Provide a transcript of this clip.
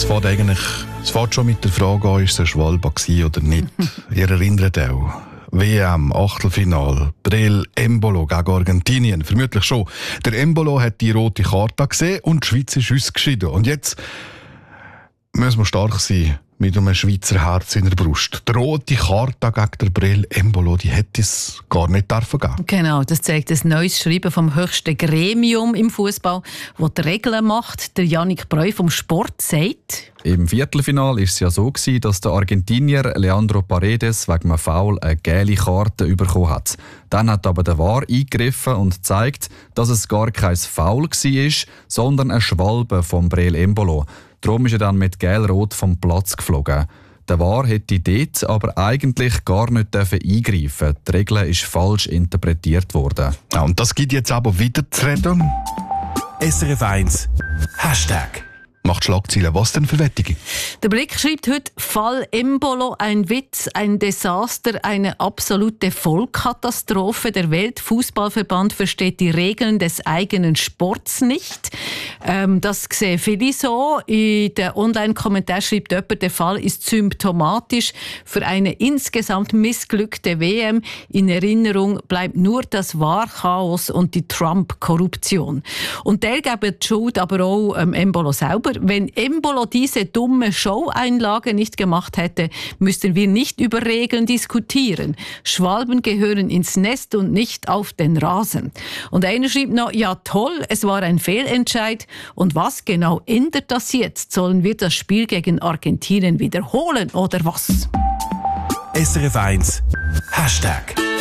Es fängt schon mit der Frage an, ist es ein Schwalbe oder nicht. Ihr erinnert auch. WM, Achtelfinal, Breel Embolo gegen Argentinien, vermutlich schon. Der Embolo hat die rote Karte gesehen und die Schweiz ist ausgeschieden. Und jetzt müssen wir stark sein mit einem Schweizer Herz in der Brust. Die rote Karte gegen den Breel Embolo, die hätte es gar nicht dürfen geben. Genau, das zeigt ein neues Schreiben vom höchsten Gremium im Fußball, das die Regeln macht. Der Yannick Breu vom Sport sagt: Im Viertelfinal war es ja so, dass der Argentinier Leandro Paredes wegen einem Foul eine gelbe Karte bekommen hat. Dann hat aber der VAR eingegriffen und gezeigt, dass es gar kein Foul war, sondern eine Schwalbe vom Breel Embolo. Darum ist er dann mit Gel-Rot vom Platz geflogen. Der VAR hätte dort aber eigentlich gar nicht eingreifen. Die Regel ist falsch interpretiert worden. Ja, und das gibt jetzt aber wieder zu reden. SRF 1 Hashtag Macht Schlagzeilen. Was denn für Wettige? Der Blick schreibt heute: Fall Embolo, ein Witz, ein Desaster, eine absolute Vollkatastrophe. Der Weltfußballverband versteht die Regeln des eigenen Sports nicht. Das sehen viele so. In den Online-Kommentar schreibt jemand, der Fall ist symptomatisch für eine insgesamt missglückte WM. In Erinnerung bleibt nur das VAR-Chaos und die Trump-Korruption. Und der gibt die Schuld aber auch Embolo selber. Wenn Embolo diese dumme Show-Einlage nicht gemacht hätte, müssten wir nicht über Regeln diskutieren. Schwalben gehören ins Nest und nicht auf den Rasen. Und einer schreibt noch: Ja toll, es war ein Fehlentscheid. Und was genau ändert das jetzt? Sollen wir das Spiel gegen Argentinien wiederholen oder was? SRF 1 Hashtag